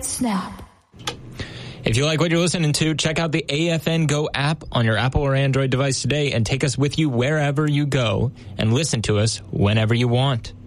Snap. If you like what you're listening to, check out the AFN Go app on your Apple or Android device today and take us with you wherever you go and listen to us whenever you want.